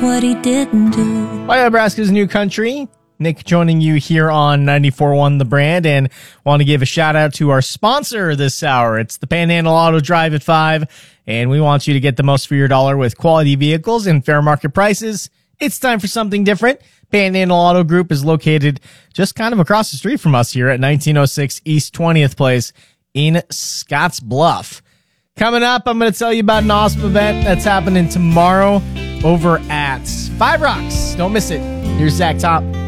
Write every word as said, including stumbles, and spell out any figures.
what he didn't do. Ohio, Nebraska's new country. Nick joining you here on ninety-four point one The Brand, and want to give a shout out to our sponsor this hour. It's the Panhandle Auto Drive at five, and we want you to get the most for your dollar with quality vehicles and fair market prices. It's time for something different. Panhandle Auto Group is located just kind of across the street from us here at nineteen oh six East twentieth Place in Scotts Bluff. Coming up, I'm going to tell you about an awesome event that's happening tomorrow over at Five Rocks. Don't miss it. Here's Zach Top.